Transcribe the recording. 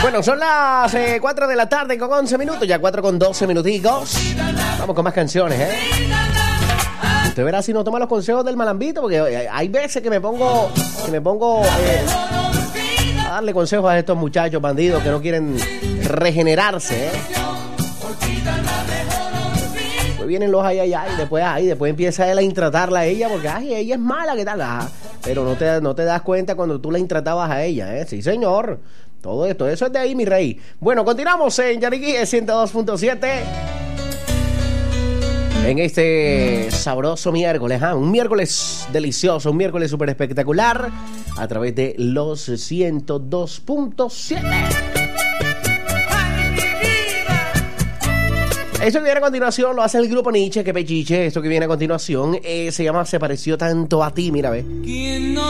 Bueno, son las 4 de la tarde con 11 minutos, ya 4 con 12 minuticos. Vamos con más canciones, Usted verá si no toma los consejos del Malambito, porque hay veces que me pongo a darle consejos a estos muchachos bandidos que no quieren regenerarse, Después vienen los ay, después empieza él a intratarla a ella, porque ella es mala, ¿qué tal? Pero no te das cuenta cuando tú la intratabas a ella, Sí, señor. Todo esto, eso es de ahí, mi rey. Bueno, continuamos en Yariquí 102.7. En este sabroso miércoles, un miércoles delicioso, un miércoles súper espectacular, a través de los 102.7. Esto que viene a continuación lo hace el grupo Nietzsche, que pechiche. Esto que viene a continuación se llama Se pareció tanto a ti, mira, ve.